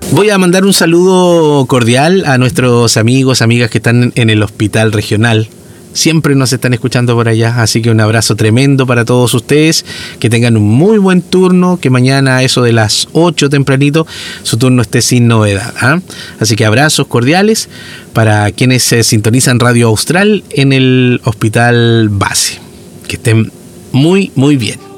Voy a mandar un saludo cordial a nuestros amigos, amigas que están en el hospital regional. Siempre nos están escuchando por allá, así que un abrazo tremendo para todos ustedes, que tengan un muy buen turno, que mañana a eso de las 8 tempranito su turno esté sin novedad, ¿eh? Así que abrazos cordiales para quienes se sintonizan Radio Austral en el hospital base. Que estén muy, muy bien.